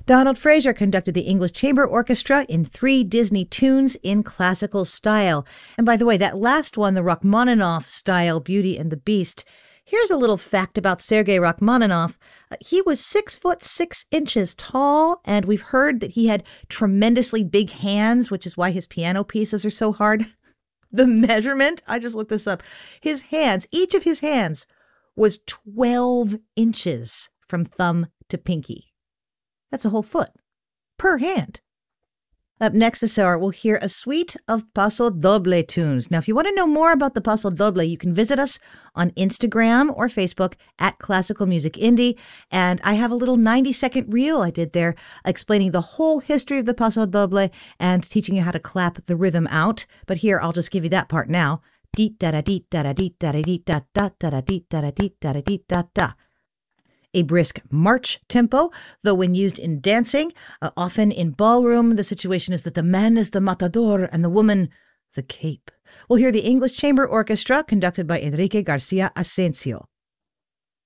Donald Fraser conducted the English Chamber Orchestra in 3 Disney tunes in classical style. And by the way, that last one, the Rachmaninoff style, Beauty and the Beast, here's a little fact about Sergei Rachmaninoff. He was 6'6" tall, and we've heard that he had tremendously big hands, which is why his piano pieces are so hard. The measurement, I just looked this up, his hands, each of his hands was 12 inches from thumb to pinky. That's a whole foot per hand. Up next this hour, we'll hear a suite of Paso Doble tunes. Now, if you want to know more about the Paso Doble, you can visit us on Instagram or Facebook at Classical Music Indie. And I have a little 90-second reel I did there explaining the whole history of the Paso Doble and teaching you how to clap the rhythm out. But here, I'll just give you that part now. Dee-da-da-dee-da-da-dee-da-da-dee-da-da-dee-da-da-dee-da-da. A brisk march tempo, though when used in dancing, often in ballroom, the situation is that the man is the matador and the woman the cape. We'll hear the English Chamber Orchestra conducted by Enrique Garcia Asensio.